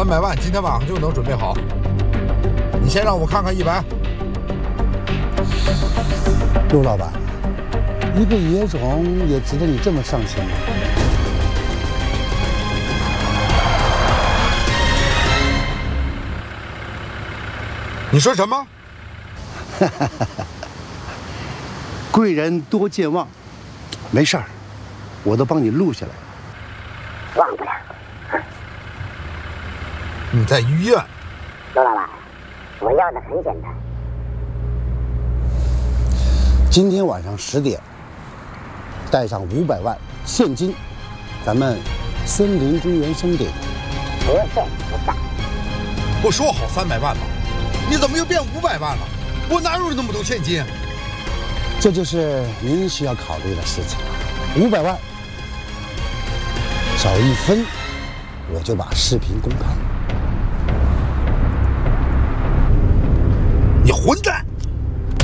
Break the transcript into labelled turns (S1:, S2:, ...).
S1: 300万今天晚上就能准备好。你先让我看看100。
S2: 陆老板，一个野种也值得你这么上心吗？
S1: 你说什么？
S2: 贵人多健忘，没事儿，我都帮你录下来。
S3: 忘不了。
S1: 你在医院。
S3: 陆老板，我要的很简单。
S2: 今天晚上10点，带上500万现金，咱们森林公园升顶。
S3: 不见不散。
S1: 我说好300万吗？你怎么又变500万了？我哪有那么多现金？
S2: 这就是您需要考虑的事情，500万，少1分，我就把视频公开。
S1: 你混蛋！